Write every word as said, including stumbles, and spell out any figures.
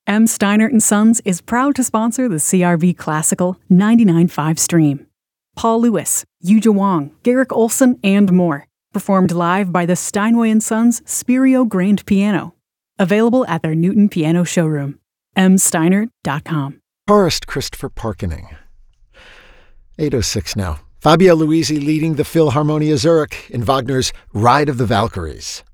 M. Steinert and Sons is proud to sponsor the C R V Classical ninety-nine point five stream. Paul Lewis, Yuja Wong, Garrick Olson, and more. Performed live by the Steinway and Sons Spirio Grand Piano. Available at their Newton Piano showroom. m steinert dot com. Tourist Christopher Parkening. eight oh six now. Fabio Luisi leading the Philharmonia Zurich in Wagner's Ride of the Valkyries.